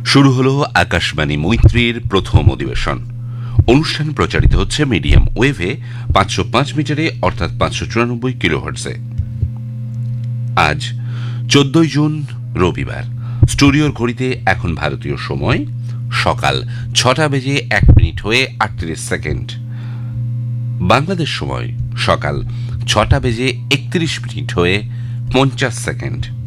শুরু হলো আকাশবাণী মৈত্রীর প্রথম অধিবেশন। অনুষ্ঠান প্রচারিত হচ্ছে মিডিয়াম ওয়েভে 505 মিটারে অর্থাৎ 594 কিলোহার্টজে। আজ 14 জুন রবিবার। স্টুডিওর ঘড়িতে এখন ভারতীয় সময় সকাল 6:01 হয়ে 38 সেকেন্ড। বাংলাদেশ সময় সকাল 6:31 হয়ে 50 সেকেন্ড।